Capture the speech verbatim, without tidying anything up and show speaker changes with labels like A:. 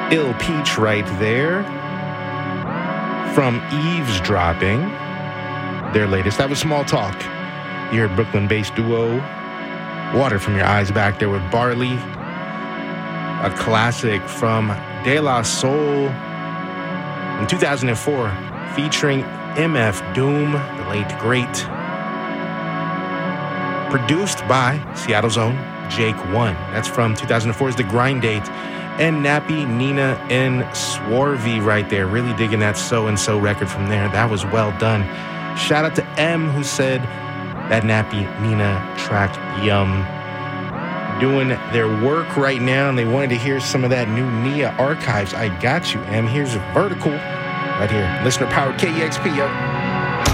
A: Ill Peach right there. From Eavesdropping, their latest. That was Small Talk. You heard Brooklyn-based duo Water from Your Eyes back there with Barley. A classic from De La Soul in two thousand four, featuring M F Doom, the late great. Produced by Seattle's own Jake One. That's from two thousand four's The Grind Date. And Nappy, Nina, and Swarvy right there. Really digging that So-and-So record from there. That was well done. Shout out to M, who said that Nappy, Nina track, yum. Doing their work right now, and they wanted to hear some of that new Nia Archives. I got you, M. Here's a Vertical right here. Listener-powered K E X P, yo.